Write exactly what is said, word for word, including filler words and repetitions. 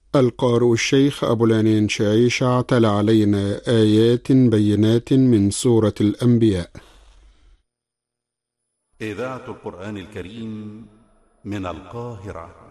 القارئ الشيخ أبو العنين شعيشة تلا علينا آيات بينات من سورة الأنبياء. إذاعة القرآن الكريم من القاهرة.